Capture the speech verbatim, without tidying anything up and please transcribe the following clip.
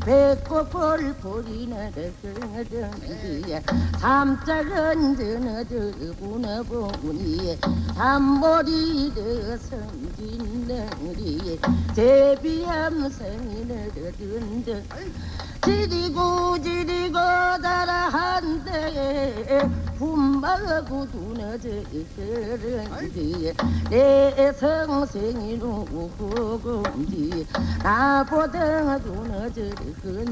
배꼽을 보리는 등등이 삼자른 드는 드구나 보니 삼머리를 성진능리 제비암생이는 든든 지리고 지리고 달아한데 분마고 두너지그런지 내 성생이 누구건지 나보다 두너지그